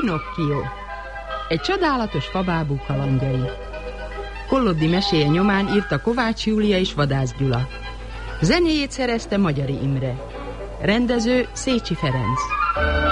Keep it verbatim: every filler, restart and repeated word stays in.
Pinocchio, egy csodálatos fabábú kalandjai. Kolloddi meséje nyomán írta Kovács Júlia és Vadász Gyula. Zenéjét szerezte Magyari Imre. Rendező Szécsi Ferenc.